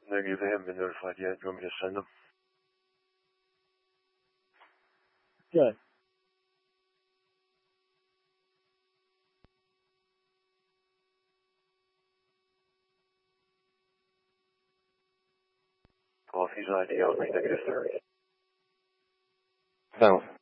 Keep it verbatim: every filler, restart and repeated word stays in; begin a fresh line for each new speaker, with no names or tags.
Negative, they haven't been notified yet. Do you want me to send them?
Good.
Well, if he's I D, I'll be negative thirty.
So.